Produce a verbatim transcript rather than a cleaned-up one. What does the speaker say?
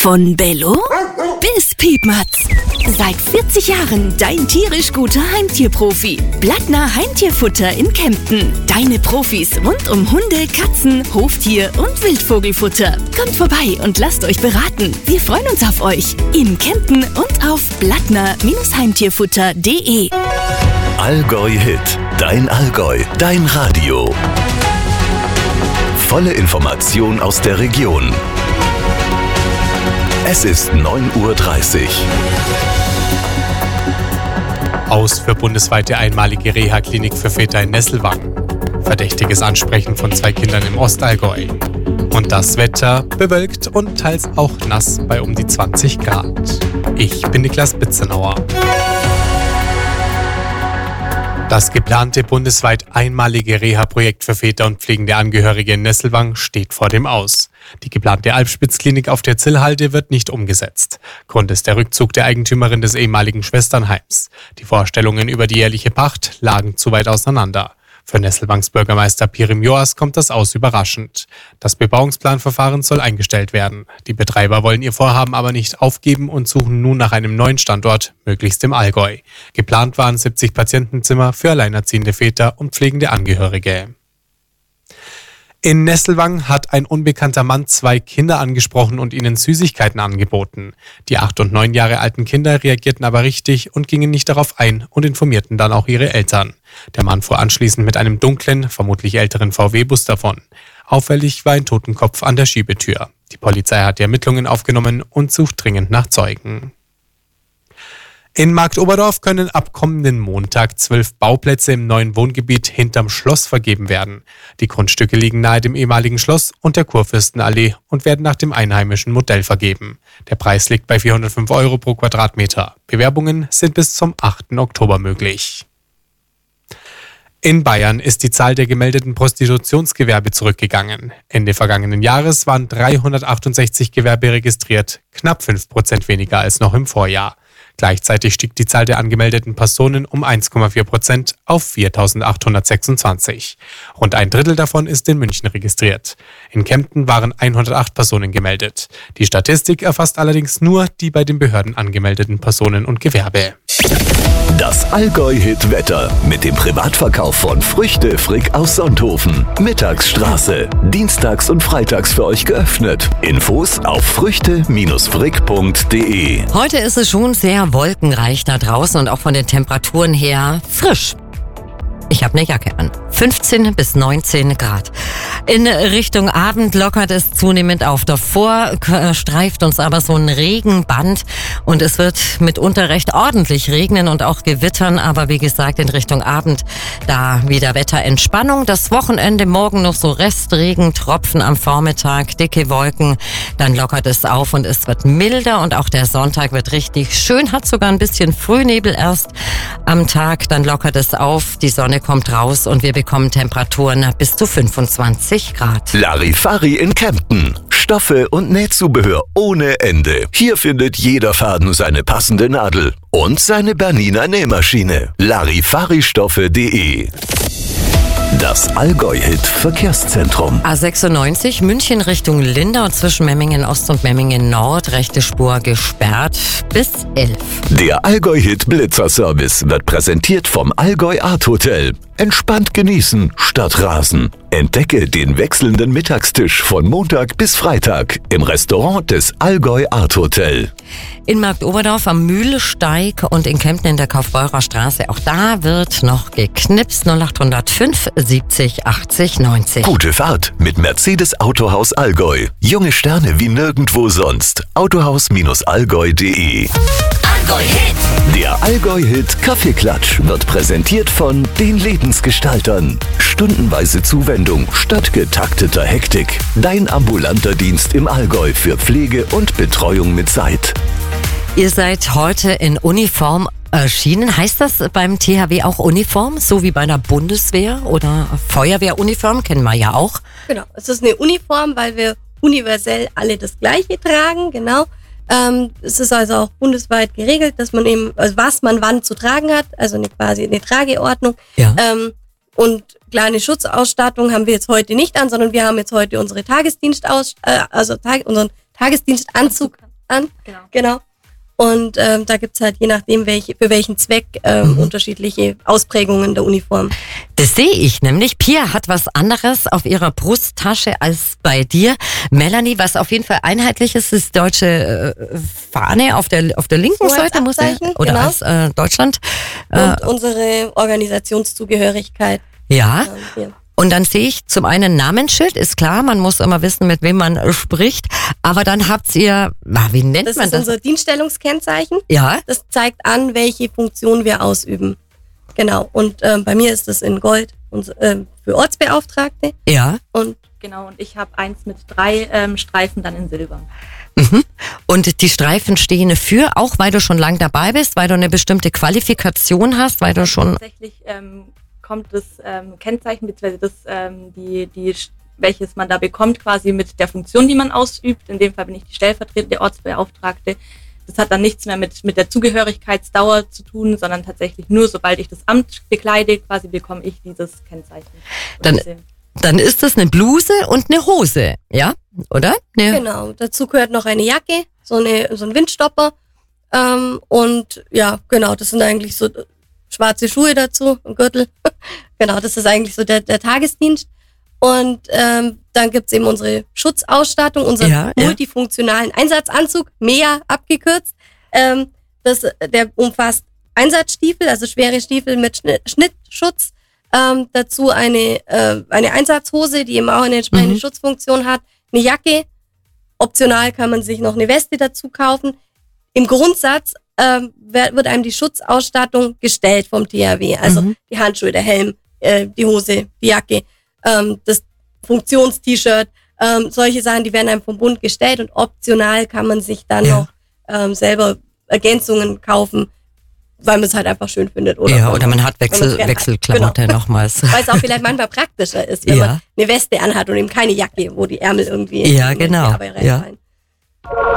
Von Bello bis Piepmatz. Seit vierzig Jahren dein tierisch guter Heimtierprofi. Blattner Heimtierfutter in Kempten. Deine Profis rund um Hunde, Katzen, Hoftier und Wildvogelfutter. Kommt vorbei und lasst euch beraten. Wir freuen uns auf euch. In Kempten und auf blattner Heimtierfutter punkt de. Allgäu Hit. Dein Allgäu. Dein Radio. Volle Information aus der Region. Es ist neun Uhr dreißig. Aus für bundesweite einmalige Reha-Klinik für Väter in Nesselwang. Verdächtiges Ansprechen von zwei Kindern im Ostallgäu. Und das Wetter bewölkt und teils auch nass bei um die zwanzig Grad. Ich bin Niklas Bitzenauer. Das geplante bundesweit einmalige Reha-Projekt für Väter und pflegende Angehörige in Nesselwang steht vor dem Aus. Die geplante Alpspitzklinik auf der Zillhalde wird nicht umgesetzt. Grund ist der Rückzug der Eigentümerin des ehemaligen Schwesternheims. Die Vorstellungen über die jährliche Pacht lagen zu weit auseinander. Für Nesselwangs Bürgermeister Pirim Joas kommt das Aus überraschend. Das Bebauungsplanverfahren soll eingestellt werden. Die Betreiber wollen ihr Vorhaben aber nicht aufgeben und suchen nun nach einem neuen Standort, möglichst im Allgäu. Geplant waren siebzig Patientenzimmer für alleinerziehende Väter und pflegende Angehörige. In Nesselwang hat ein unbekannter Mann zwei Kinder angesprochen und ihnen Süßigkeiten angeboten. Die acht und neun Jahre alten Kinder reagierten aber richtig und gingen nicht darauf ein und informierten dann auch ihre Eltern. Der Mann fuhr anschließend mit einem dunklen, vermutlich älteren V W-Bus davon. Auffällig war ein Totenkopf an der Schiebetür. Die Polizei hat die Ermittlungen aufgenommen und sucht dringend nach Zeugen. In Marktoberdorf können ab kommenden Montag zwölf Bauplätze im neuen Wohngebiet hinterm Schloss vergeben werden. Die Grundstücke liegen nahe dem ehemaligen Schloss und der Kurfürstenallee und werden nach dem einheimischen Modell vergeben. Der Preis liegt bei vierhundertfünf Euro pro Quadratmeter. Bewerbungen sind bis zum achten Oktober möglich. In Bayern ist die Zahl der gemeldeten Prostitutionsgewerbe zurückgegangen. Ende vergangenen Jahres waren dreihundertachtundsechzig Gewerbe registriert, knapp fünf Prozent weniger als noch im Vorjahr. Gleichzeitig stieg die Zahl der angemeldeten Personen um eins Komma vier Prozent auf viertausendachthundertsechsundzwanzig. Rund ein Drittel davon ist in München registriert. In Kempten waren hundertacht Personen gemeldet. Die Statistik erfasst allerdings nur die bei den Behörden angemeldeten Personen und Gewerbe. Das Allgäu-Hit-Wetter mit dem Privatverkauf von Früchte Frick aus Sonthofen. Mittagsstraße. Dienstags und freitags für euch geöffnet. Infos auf früchte Frick punkt de. Heute ist es schon sehr wolkenreich da draußen und auch von den Temperaturen her frisch. Ich habe eine Jacke an. fünfzehn bis neunzehn Grad. In Richtung Abend lockert es zunehmend auf. Davor streift uns aber so ein Regenband und es wird mitunter recht ordentlich regnen und auch gewittern. Aber wie gesagt, in Richtung Abend da wieder Wetterentspannung. Das Wochenende morgen noch so Restregen, Tropfen am Vormittag, dicke Wolken. Dann lockert es auf und es wird milder und auch der Sonntag wird richtig schön. Hat sogar ein bisschen Frühnebel erst am Tag. Dann lockert es auf, die Sonne kommt raus und wir bekommen Temperaturen bis zu fünfundzwanzig Grad. Larifari in Kempten. Stoffe und Nähzubehör ohne Ende. Hier findet jeder Faden seine passende Nadel und seine Bernina Nähmaschine. Larifaristoffe punkt de. Das Allgäu-Hit-Verkehrszentrum. A sechsundneunzig München Richtung Lindau zwischen Memmingen Ost und Memmingen Nord. Rechte Spur gesperrt bis elf. Der Allgäu-Hit-Blitzer-Service wird präsentiert vom Allgäu Art Hotel. Entspannt genießen statt rasen. Entdecke den wechselnden Mittagstisch von Montag bis Freitag im Restaurant des Allgäu Art Hotel. In Marktoberdorf am Mühlsteig und in Kempten in der Kaufbeurer Straße. Auch da wird noch geknipst. null acht null fünf siebzig achtzig neunzig. Gute Fahrt mit Mercedes Autohaus Allgäu. Junge Sterne wie nirgendwo sonst. autohaus allgäu punkt de. Allgäu-Hit. Der Allgäu-Hit Kaffeeklatsch wird präsentiert von den Lebensgestaltern. Stundenweise Zuwendung statt getakteter Hektik. Dein ambulanter Dienst im Allgäu für Pflege und Betreuung mit Zeit. Ihr seid heute in Uniform erschienen. Heißt das beim T H W auch Uniform, so wie bei der Bundeswehr oder Feuerwehruniform, kennen wir ja auch? Genau, es ist eine Uniform, weil wir universell alle das Gleiche tragen, genau. Ähm, es ist also auch bundesweit geregelt, dass man eben, also was man wann zu tragen hat, also eine quasi eine Trageordnung. Ja. Ähm, und kleine Schutzausstattung haben wir jetzt heute nicht an, sondern wir haben jetzt heute unsere Tagesdienstaus, äh, also Tag, unseren Tagesdienstanzug an. Genau. genau. Und ähm, da gibt's halt je nachdem, welche, für welchen Zweck ähm, mhm. unterschiedliche Ausprägungen der Uniform. Das sehe ich nämlich. Pia hat was anderes auf ihrer Brusttasche als bei dir. Melanie, was auf jeden Fall einheitlich ist, ist deutsche äh, Fahne auf der auf der linken so Seite, muss ich, oder genau. als äh, Deutschland. Und äh, unsere Organisationszugehörigkeit. Ja. Ähm, hier. Und dann sehe ich zum einen Namensschild, ist klar, man muss immer wissen, mit wem man spricht. Aber dann habt ihr, wie nennt das man das? Das ist unser Dienststellungskennzeichen. Ja. Das zeigt an, welche Funktion wir ausüben. Genau. Und ähm, bei mir ist das in Gold und, ähm, für Ortsbeauftragte. Ja. Und genau, und ich habe eins mit drei ähm, Streifen dann in Silber. Mhm. Und die Streifen stehen für, auch weil du schon lang dabei bist, weil du eine bestimmte Qualifikation hast, weil du schon... Tatsächlich ähm, kommt das ähm, Kennzeichen, beziehungsweise das, ähm, die, die, welches man da bekommt, quasi mit der Funktion, die man ausübt. In dem Fall bin ich die stellvertretende Ortsbeauftragte. Das hat dann nichts mehr mit, mit der Zugehörigkeitsdauer zu tun, sondern tatsächlich nur, sobald ich das Amt bekleide, quasi bekomme ich dieses Kennzeichen. Dann, dann ist das eine Bluse und eine Hose, ja? Oder? Ja. Genau. Dazu gehört noch eine Jacke, so, eine, so ein Windstopper. Ähm, und ja, genau, das sind eigentlich so schwarze Schuhe dazu, ein Gürtel. Genau, das ist eigentlich so der, der Tagesdienst. Und ähm, dann gibt's eben unsere Schutzausstattung, unseren ja, multifunktionalen ja. Einsatzanzug, M E A abgekürzt. Ähm, das, der umfasst Einsatzstiefel, also schwere Stiefel mit Schnitt, Schnittschutz. Ähm, dazu eine, äh, eine Einsatzhose, die eben auch eine entsprechende mhm. Schutzfunktion hat. Eine Jacke. Optional kann man sich noch eine Weste dazu kaufen. Im Grundsatz ähm, wird einem die Schutzausstattung gestellt vom T H W. Also mhm. die Handschuhe, der Helm, äh, die Hose, die Jacke, ähm, das Funktions-T-Shirt, ähm, solche Sachen, die werden einem vom Bund gestellt und optional kann man sich dann ja. noch ähm, selber Ergänzungen kaufen, weil man es halt einfach schön findet. Oder ja, oder man hat Wechsel, Wechselklamotte genau. nochmals. Weil es auch vielleicht manchmal praktischer ist, wenn ja. man eine Weste anhat und eben keine Jacke, wo die Ärmel irgendwie ja, genau. in die Arbeit reinfallen. Ja.